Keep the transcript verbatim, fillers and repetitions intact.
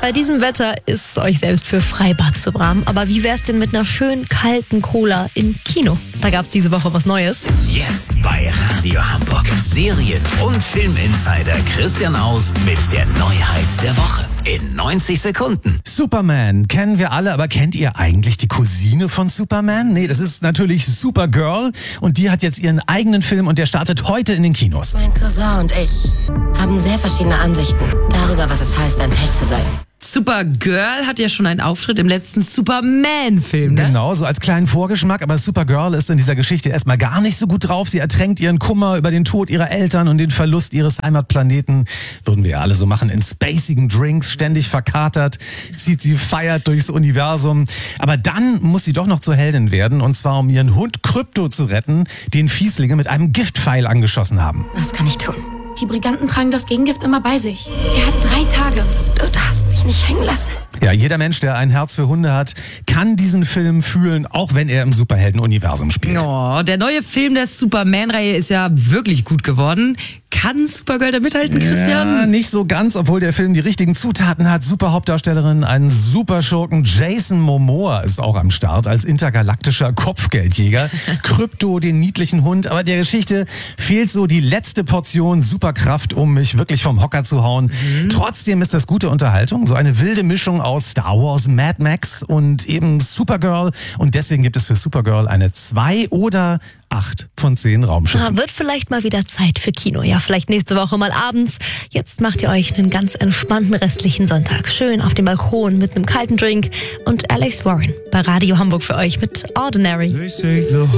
Bei diesem Wetter ist es euch selbst für Freibad zu warm. Aber wie wär's denn mit einer schön kalten Cola im Kino? Da gab's diese Woche was Neues. Jetzt bei Radio Hamburg. Serien- und Filminsider Christian Aust mit der Neuheit der Woche. In neunzig Sekunden. Superman kennen wir alle, aber kennt ihr eigentlich die Cousine von Superman? Nee, das ist natürlich Supergirl und die hat jetzt ihren eigenen Film und der startet heute in den Kinos. Mein Cousin und ich haben sehr verschiedene Ansichten darüber, was es heißt, ein Held zu sein. Supergirl hat ja schon einen Auftritt im letzten Superman-Film, ne? Genau, so als kleinen Vorgeschmack, aber Supergirl ist in dieser Geschichte erstmal gar nicht so gut drauf. Sie ertränkt ihren Kummer über den Tod ihrer Eltern und den Verlust ihres Heimatplaneten. Würden wir ja alle so machen, in spacigen Drinks, ständig verkatert, zieht sie feiert durchs Universum. Aber dann muss sie doch noch zur Heldin werden, und zwar um ihren Hund Krypto zu retten, den Fieslinge mit einem Giftpfeil angeschossen haben. Was kann ich tun? Die Briganten tragen das Gegengift immer bei sich. Er hat drei Tage. Du darfst mich nicht hängen lassen. Ja, jeder Mensch, der ein Herz für Hunde hat, kann diesen Film fühlen, auch wenn er im Superhelden-Universum spielt. Oh, der neue Film der Superman-Reihe ist ja wirklich gut geworden. Kann Supergirl da mithalten, Christian? Ja, nicht so ganz, obwohl der Film die richtigen Zutaten hat. Super Hauptdarstellerin, einen Superschurken. Jason Momoa ist auch am Start als intergalaktischer Kopfgeldjäger. Krypto, den niedlichen Hund. Aber der Geschichte fehlt so die letzte Portion Superkraft, um mich wirklich vom Hocker zu hauen. Mhm. Trotzdem ist das gute Unterhaltung. So eine wilde Mischung aus Star Wars, Mad Max und eben Supergirl. Und deswegen gibt es für Supergirl eine zwei oder acht von zehn Raumschiffen. Ah, wird vielleicht mal wieder Zeit für Kino. Ja, vielleicht nächste Woche mal abends. Jetzt macht ihr euch einen ganz entspannten restlichen Sonntag. Schön auf dem Balkon mit einem kalten Drink und Alex Warren bei Radio Hamburg für euch mit Ordinary.